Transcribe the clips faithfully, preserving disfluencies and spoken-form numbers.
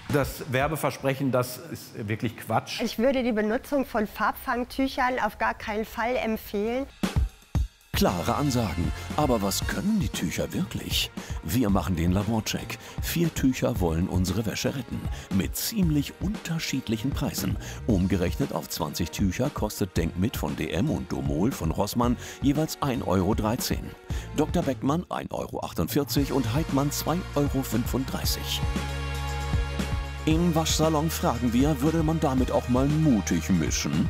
Das Werbeversprechen, das ist wirklich Quatsch. Ich würde die Benutzung von Farbfangtüchern auf gar keinen Fall empfehlen. Klare Ansagen. Aber was können die Tücher wirklich? Wir machen den Laborcheck. Vier Tücher wollen unsere Wäsche retten. Mit ziemlich unterschiedlichen Preisen. Umgerechnet auf zwanzig Tücher kostet Denkmit von D M und Domol von Rossmann jeweils ein Euro dreizehn. Doktor Beckmann ein Euro achtundvierzig und Heidmann zwei Euro fünfunddreißig. Im Waschsalon fragen wir, würde man damit auch mal mutig mischen?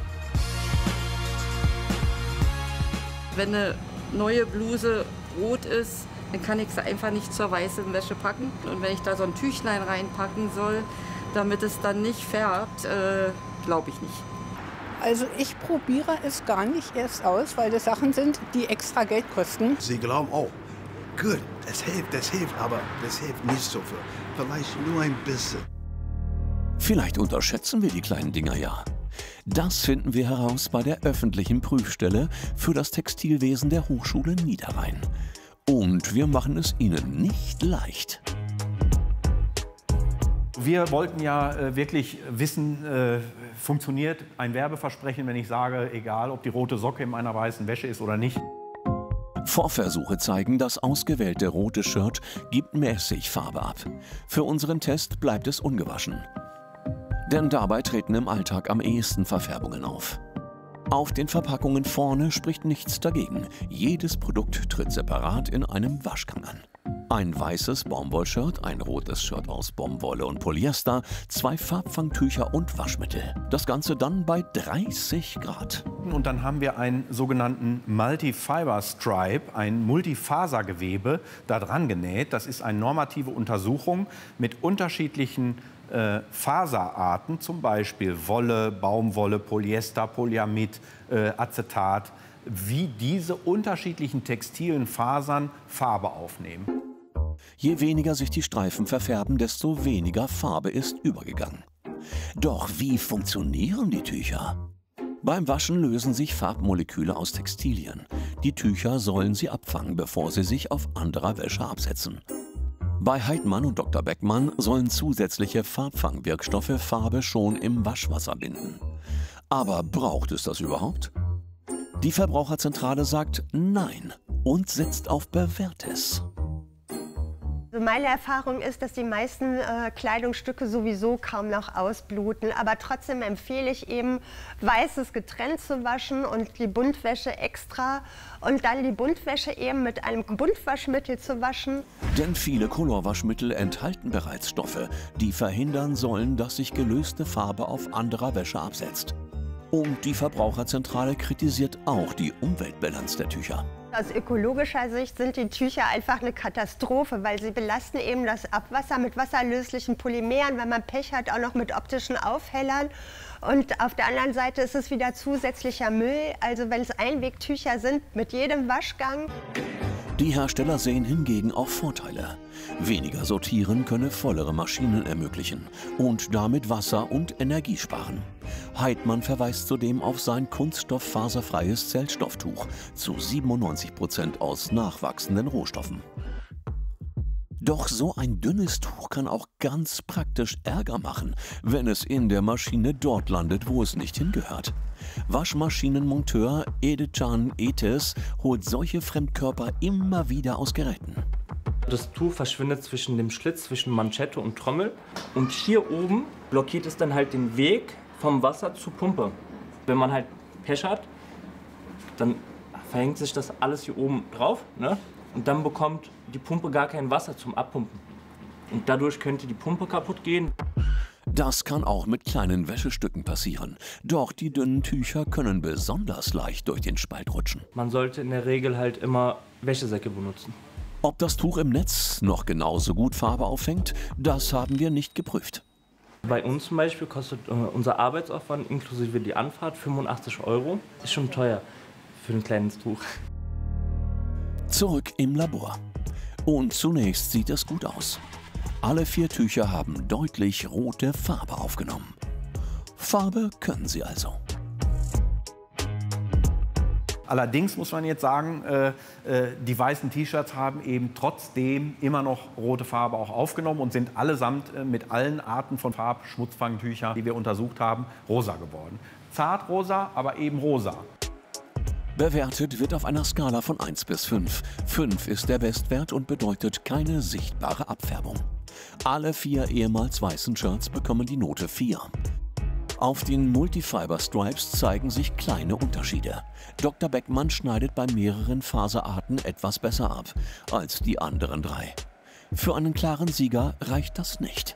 Wenn eine neue Bluse rot ist, dann kann ich sie einfach nicht zur weißen Wäsche packen. Und wenn ich da so ein Tüchlein reinpacken soll, damit es dann nicht färbt, äh, glaube ich nicht. Also ich probiere es gar nicht erst aus, weil das Sachen sind, die extra Geld kosten. Sie glauben, oh, gut, das hilft, das hilft, aber das hilft nicht so viel. Vielleicht nur ein bisschen. Vielleicht unterschätzen wir die kleinen Dinger ja. Das finden wir heraus bei der öffentlichen Prüfstelle für das Textilwesen der Hochschule Niederrhein. Und wir machen es Ihnen nicht leicht. Wir wollten ja äh, wirklich wissen, äh, funktioniert ein Werbeversprechen, wenn ich sage, egal ob die rote Socke in meiner weißen Wäsche ist oder nicht. Vorversuche zeigen, das ausgewählte rote Shirt gibt mäßig Farbe ab. Für unseren Test bleibt es ungewaschen. Denn dabei treten im Alltag am ehesten Verfärbungen auf. Auf den Verpackungen vorne spricht nichts dagegen. Jedes Produkt tritt separat in einem Waschgang an. Ein weißes Baumwollshirt, ein rotes Shirt aus Baumwolle und Polyester, zwei Farbfangtücher und Waschmittel. Das Ganze dann bei dreißig Grad. Und dann haben wir einen sogenannten Multi-Fiber Stripe, ein Multifasergewebe, da dran genäht. Das ist eine normative Untersuchung mit unterschiedlichen Äh, Faserarten, zum Beispiel Wolle, Baumwolle, Polyester, Polyamid, äh, Acetat, wie diese unterschiedlichen textilen Fasern Farbe aufnehmen. Je weniger sich die Streifen verfärben, desto weniger Farbe ist übergegangen. Doch wie funktionieren die Tücher? Beim Waschen lösen sich Farbmoleküle aus Textilien. Die Tücher sollen sie abfangen, bevor sie sich auf anderer Wäsche absetzen. Bei Heidmann und Doktor Beckmann sollen zusätzliche Farbfangwirkstoffe Farbe schon im Waschwasser binden. Aber braucht es das überhaupt? Die Verbraucherzentrale sagt Nein und setzt auf Bewährtes. Meine Erfahrung ist, dass die meisten äh, Kleidungsstücke sowieso kaum noch ausbluten. Aber trotzdem empfehle ich eben, Weißes getrennt zu waschen und die Buntwäsche extra. Und dann die Buntwäsche eben mit einem Buntwaschmittel zu waschen. Denn viele Colorwaschmittel enthalten bereits Stoffe, die verhindern sollen, dass sich gelöste Farbe auf anderer Wäsche absetzt. Und die Verbraucherzentrale kritisiert auch die Umweltbilanz der Tücher. Aus ökologischer Sicht sind die Tücher einfach eine Katastrophe, weil sie belasten eben das Abwasser mit wasserlöslichen Polymeren, wenn man Pech hat, auch noch mit optischen Aufhellern. Und auf der anderen Seite ist es wieder zusätzlicher Müll, also wenn es Einwegtücher sind, mit jedem Waschgang. Die Hersteller sehen hingegen auch Vorteile. Weniger sortieren könne vollere Maschinen ermöglichen und damit Wasser und Energie sparen. Heidmann verweist zudem auf sein kunststofffaserfreies Zellstofftuch, zu siebenundneunzig Prozent aus nachwachsenden Rohstoffen. Doch so ein dünnes Tuch kann auch ganz praktisch Ärger machen, wenn es in der Maschine dort landet, wo es nicht hingehört. Waschmaschinenmonteur Edecan Etes holt solche Fremdkörper immer wieder aus Geräten. Das Tuch verschwindet zwischen dem Schlitz, zwischen Manschette und Trommel. Und hier oben blockiert es dann halt den Weg vom Wasser zur Pumpe. Wenn man halt Pech hat, dann verhängt sich das alles hier oben drauf, ne? Und dann bekommt die Pumpe gar kein Wasser zum Abpumpen. Und dadurch könnte die Pumpe kaputt gehen. Das kann auch mit kleinen Wäschestücken passieren. Doch die dünnen Tücher können besonders leicht durch den Spalt rutschen. Man sollte in der Regel halt immer Wäschesäcke benutzen. Ob das Tuch im Netz noch genauso gut Farbe auffängt, das haben wir nicht geprüft. Bei uns zum Beispiel kostet äh, unser Arbeitsaufwand inklusive die Anfahrt fünfundachtzig Euro. Ist schon teuer für ein kleines Tuch. Zurück im Labor. Und zunächst sieht es gut aus. Alle vier Tücher haben deutlich rote Farbe aufgenommen. Farbe können sie also. Allerdings muss man jetzt sagen, äh, äh, die weißen T-Shirts haben eben trotzdem immer noch rote Farbe auch aufgenommen und sind allesamt äh, mit allen Arten von Farbschmutzfangtüchern, die wir untersucht haben, rosa geworden. Zart rosa, aber eben rosa. Bewertet wird auf einer Skala von eins bis fünf. fünf ist der Bestwert und bedeutet keine sichtbare Abfärbung. Alle vier ehemals weißen Shirts bekommen die Note vier. Auf den Multifiber Stripes zeigen sich kleine Unterschiede. Doktor Beckmann schneidet bei mehreren Faserarten etwas besser ab als die anderen drei. Für einen klaren Sieger reicht das nicht.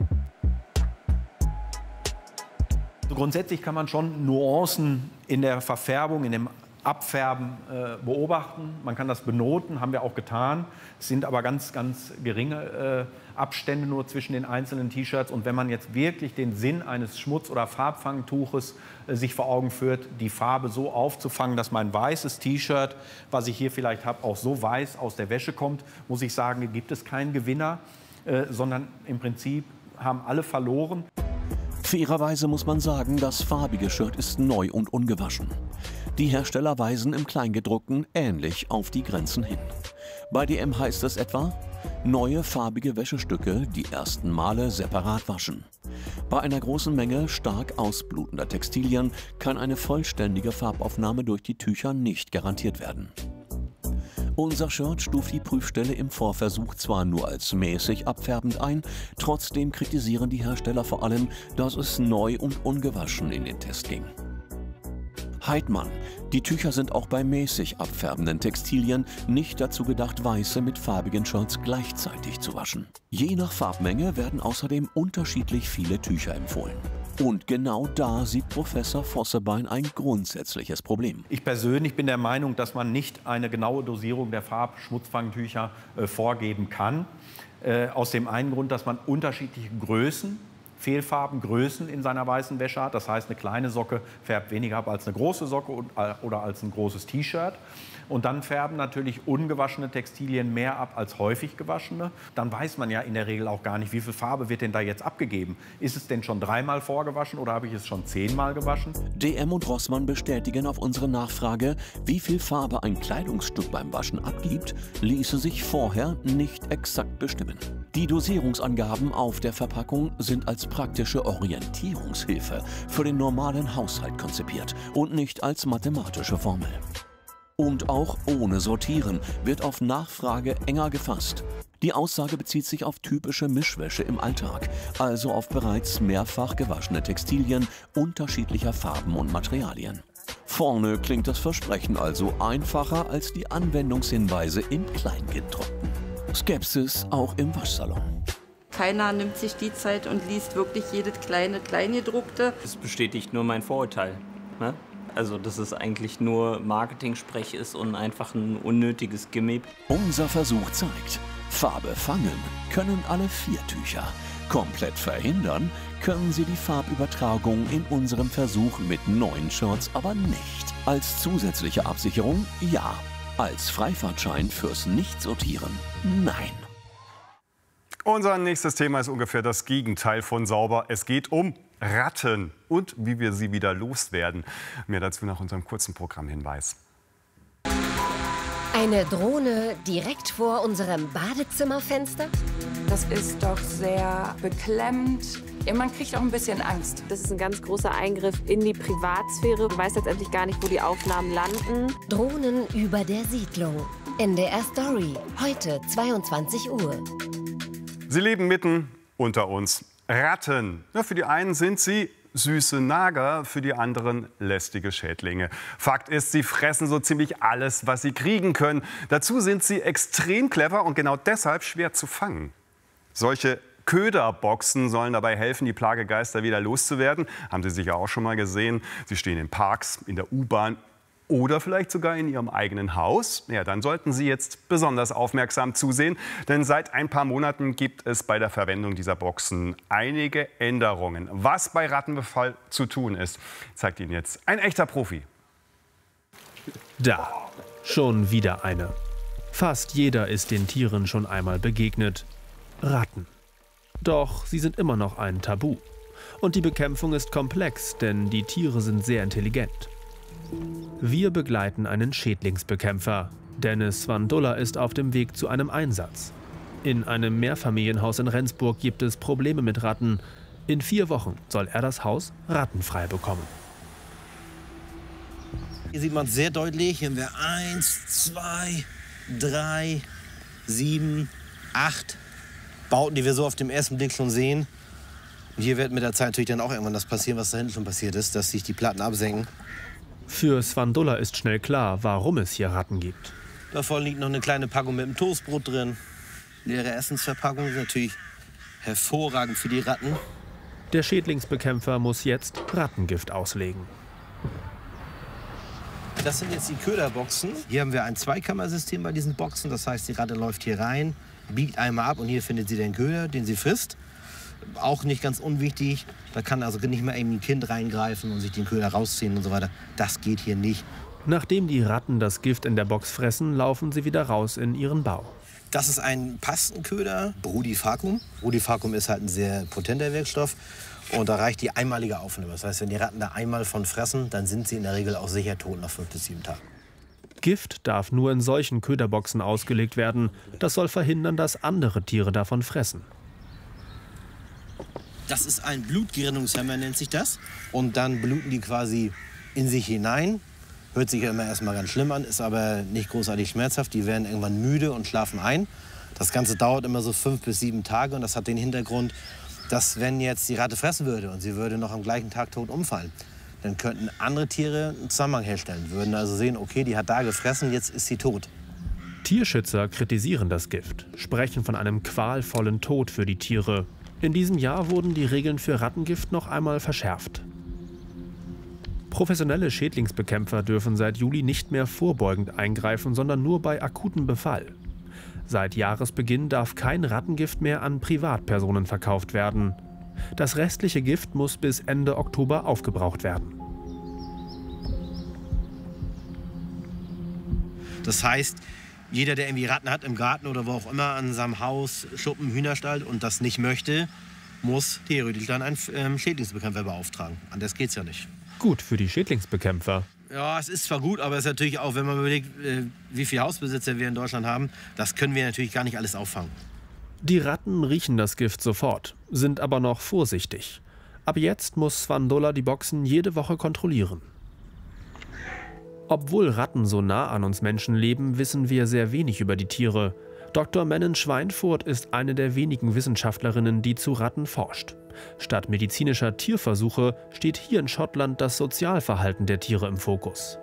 Grundsätzlich kann man schon Nuancen in der Verfärbung, in dem Abfärben äh, beobachten. Man kann das benoten, haben wir auch getan. Es sind aber ganz, ganz geringe äh, Abstände nur zwischen den einzelnen T-Shirts. Und wenn man jetzt wirklich den Sinn eines Schmutz- oder Farbfangtuches äh, sich vor Augen führt, die Farbe so aufzufangen, dass mein weißes T-Shirt, was ich hier vielleicht habe, auch so weiß aus der Wäsche kommt, muss ich sagen, gibt es keinen Gewinner, äh, sondern im Prinzip haben alle verloren. Fairerweise muss man sagen, das farbige Shirt ist neu und ungewaschen. Die Hersteller weisen im Kleingedruckten ähnlich auf die Grenzen hin. Bei D M heißt es etwa, neue farbige Wäschestücke die ersten Male separat waschen. Bei einer großen Menge stark ausblutender Textilien kann eine vollständige Farbaufnahme durch die Tücher nicht garantiert werden. Unser Shirt stuft die Prüfstelle im Vorversuch zwar nur als mäßig abfärbend ein, trotzdem kritisieren die Hersteller vor allem, dass es neu und ungewaschen in den Test ging. Heidmann. Die Tücher sind auch bei mäßig abfärbenden Textilien nicht dazu gedacht, weiße mit farbigen Shirts gleichzeitig zu waschen. Je nach Farbmenge werden außerdem unterschiedlich viele Tücher empfohlen. Und genau da sieht Professor Vossebein ein grundsätzliches Problem. Ich persönlich bin der Meinung, dass man nicht eine genaue Dosierung der Farbschmutzfangtücher äh, vorgeben kann. Äh, aus dem einen Grund, dass man unterschiedliche Größen, Fehlfarbengrößen in seiner weißen Wäsche hat. Das heißt, eine kleine Socke färbt weniger ab als eine große Socke oder als ein großes T-Shirt. Und dann färben natürlich ungewaschene Textilien mehr ab als häufig gewaschene. Dann weiß man ja in der Regel auch gar nicht, wie viel Farbe wird denn da jetzt abgegeben. Ist es denn schon dreimal vorgewaschen oder habe ich es schon zehnmal gewaschen? D M und Rossmann bestätigen auf unsere Nachfrage, wie viel Farbe ein Kleidungsstück beim Waschen abgibt, ließe sich vorher nicht exakt bestimmen. Die Dosierungsangaben auf der Verpackung sind als praktische Orientierungshilfe für den normalen Haushalt konzipiert und nicht als mathematische Formel. Und auch ohne Sortieren wird auf Nachfrage enger gefasst. Die Aussage bezieht sich auf typische Mischwäsche im Alltag, also auf bereits mehrfach gewaschene Textilien unterschiedlicher Farben und Materialien. Vorne klingt das Versprechen also einfacher als die Anwendungshinweise im Kleingedruckten. Skepsis auch im Waschsalon. Keiner nimmt sich die Zeit und liest wirklich jedes kleine Kleingedruckte. Das bestätigt nur mein Vorurteil, ne? Also, dass es eigentlich nur Marketing-Sprech ist und einfach ein unnötiges Gimmick. Unser Versuch zeigt, Farbe fangen können alle vier Tücher. Komplett verhindern können sie die Farbübertragung in unserem Versuch mit neuen Shirts aber nicht. Als zusätzliche Absicherung ja, als Freifahrtschein fürs Nicht-Sortieren nein. Unser nächstes Thema ist ungefähr das Gegenteil von sauber. Es geht um Ratten und wie wir sie wieder loswerden. Mehr dazu nach unserem kurzen Programmhinweis. Eine Drohne direkt vor unserem Badezimmerfenster? Das ist doch sehr beklemmend. Ja, man kriegt auch ein bisschen Angst. Das ist ein ganz großer Eingriff in die Privatsphäre. Man weiß letztendlich gar nicht, wo die Aufnahmen landen. Drohnen über der Siedlung. N D R Story. Heute zweiundzwanzig Uhr. Sie leben mitten unter uns. Ratten. Ja, für die einen sind sie süße Nager, für die anderen lästige Schädlinge. Fakt ist, sie fressen so ziemlich alles, was sie kriegen können. Dazu sind sie extrem clever und genau deshalb schwer zu fangen. Solche Köderboxen sollen dabei helfen, die Plagegeister wieder loszuwerden. Haben Sie sicher auch schon mal gesehen. Sie stehen in Parks, in der U-Bahn oder vielleicht sogar in Ihrem eigenen Haus. Ja, dann sollten Sie jetzt besonders aufmerksam zusehen, denn seit ein paar Monaten gibt es bei der Verwendung dieser Boxen einige Änderungen. Was bei Rattenbefall zu tun ist, zeigt Ihnen jetzt ein echter Profi. Da, schon wieder eine. Fast jeder ist den Tieren schon einmal begegnet. Ratten. Doch sie sind immer noch ein Tabu. Und die Bekämpfung ist komplex, denn die Tiere sind sehr intelligent. Wir begleiten einen Schädlingsbekämpfer. Dennis Svandulla ist auf dem Weg zu einem Einsatz. In einem Mehrfamilienhaus in Rendsburg gibt es Probleme mit Ratten. In vier Wochen soll er das Haus rattenfrei bekommen. Hier sieht man sehr deutlich, hier haben wir eins, zwei, drei, sieben, acht Bauten, die wir so auf dem ersten Blick schon sehen. Und hier wird mit der Zeit natürlich dann auch irgendwann das passieren, was da hinten schon passiert ist, dass sich die Platten absenken. Für Svandulla ist schnell klar, warum es hier Ratten gibt. Davon liegt noch eine kleine Packung mit dem Toastbrot drin. Leere Essensverpackung ist natürlich hervorragend für die Ratten. Der Schädlingsbekämpfer muss jetzt Rattengift auslegen. Das sind jetzt die Köderboxen. Hier haben wir ein Zweikammersystem bei diesen Boxen. Das heißt, die Ratte läuft hier rein, biegt einmal ab und hier findet sie den Köder, den sie frisst. Auch nicht ganz unwichtig. Da kann also nicht mehr ein Kind reingreifen und sich den Köder rausziehen und so weiter. Das geht hier nicht. Nachdem die Ratten das Gift in der Box fressen, laufen sie wieder raus in ihren Bau. Das ist ein Pastenköder, Brudifacum. Brudifacum ist halt ein sehr potenter Wirkstoff. Und da reicht die einmalige Aufnahme. Das heißt, wenn die Ratten da einmal von fressen, dann sind sie in der Regel auch sicher tot nach fünf bis sieben Tagen. Gift darf nur in solchen Köderboxen ausgelegt werden. Das soll verhindern, dass andere Tiere davon fressen. Das ist ein Blutgerinnungshemmer, nennt sich das. Und dann bluten die quasi in sich hinein. Hört sich ja immer erstmal ganz schlimm an, ist aber nicht großartig schmerzhaft. Die werden irgendwann müde und schlafen ein. Das Ganze dauert immer so fünf bis sieben Tage und das hat den Hintergrund, dass wenn jetzt die Ratte fressen würde und sie würde noch am gleichen Tag tot umfallen, dann könnten andere Tiere einen Zusammenhang herstellen. Würden also sehen, okay, die hat da gefressen, jetzt ist sie tot. Tierschützer kritisieren das Gift, sprechen von einem qualvollen Tod für die Tiere. In diesem Jahr wurden die Regeln für Rattengift noch einmal verschärft. Professionelle Schädlingsbekämpfer dürfen seit Juli nicht mehr vorbeugend eingreifen, sondern nur bei akutem Befall. Seit Jahresbeginn darf kein Rattengift mehr an Privatpersonen verkauft werden. Das restliche Gift muss bis Ende Oktober aufgebraucht werden. Das heißt, jeder, der irgendwie Ratten hat im Garten oder wo auch immer, an seinem Haus, Schuppen, Hühnerstall und das nicht möchte, muss theoretisch dann einen ähm, Schädlingsbekämpfer beauftragen. Anders geht's ja nicht. Gut für die Schädlingsbekämpfer. Ja, es ist zwar gut, aber es ist natürlich auch, wenn man überlegt, wie viele Hausbesitzer wir in Deutschland haben, das können wir natürlich gar nicht alles auffangen. Die Ratten riechen das Gift sofort, sind aber noch vorsichtig. Ab jetzt muss Svandulla die Boxen jede Woche kontrollieren. Obwohl Ratten so nah an uns Menschen leben, wissen wir sehr wenig über die Tiere. Doktor Mennen Schweinfurt ist eine der wenigen Wissenschaftlerinnen, die zu Ratten forscht. Statt medizinischer Tierversuche steht hier in Schottland das Sozialverhalten der Tiere im Fokus.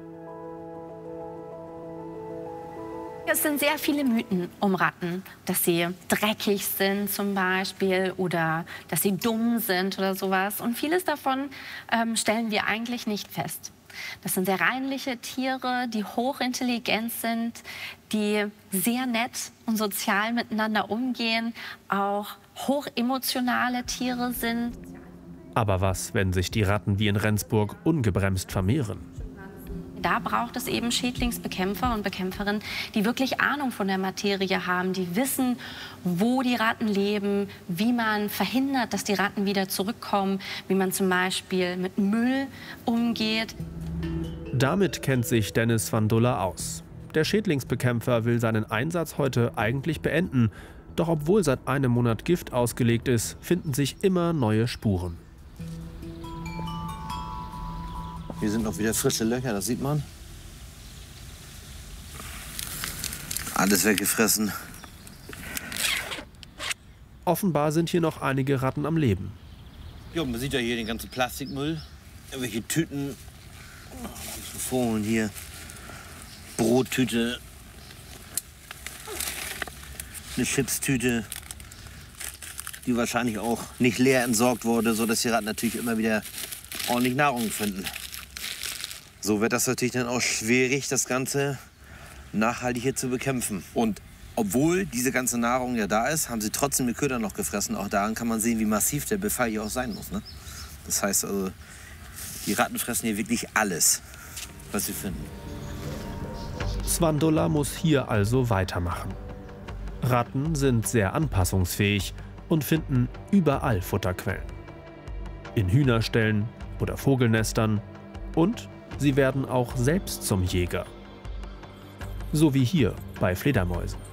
Es sind sehr viele Mythen um Ratten, dass sie dreckig sind zum Beispiel oder dass sie dumm sind oder sowas. Und vieles davon ähm, stellen wir eigentlich nicht fest. Das sind sehr reinliche Tiere, die hochintelligent sind, die sehr nett und sozial miteinander umgehen, auch hochemotionale Tiere sind. Aber was, wenn sich die Ratten wie in Rendsburg ungebremst vermehren? Da braucht es eben Schädlingsbekämpfer und Bekämpferinnen, die wirklich Ahnung von der Materie haben, die wissen, wo die Ratten leben, wie man verhindert, dass die Ratten wieder zurückkommen, wie man zum Beispiel mit Müll umgeht. Damit kennt sich Dennis Svandulla aus. Der Schädlingsbekämpfer will seinen Einsatz heute eigentlich beenden. Doch obwohl seit einem Monat Gift ausgelegt ist, finden sich immer neue Spuren. Hier sind noch wieder frische Löcher, das sieht man. Alles weggefressen. Offenbar sind hier noch einige Ratten am Leben. Ja, man sieht ja hier den ganzen Plastikmüll. Irgendwelche Tüten. Vorhin hier. Brottüte. Eine Chipstüte, die wahrscheinlich auch nicht leer entsorgt wurde, sodass die Ratten natürlich immer wieder ordentlich Nahrung finden. So wird das natürlich dann auch schwierig, das Ganze nachhaltig hier zu bekämpfen. Und obwohl diese ganze Nahrung ja da ist, haben sie trotzdem die Köder noch gefressen. Auch daran kann man sehen, wie massiv der Befall hier auch sein muss. Ne? Das heißt also, die Ratten fressen hier wirklich alles, was sie finden. Svandulla muss hier also weitermachen. Ratten sind sehr anpassungsfähig und finden überall Futterquellen. In Hühnerställen oder Vogelnestern. Und Sie werden auch selbst zum Jäger. So wie hier bei Fledermäusen.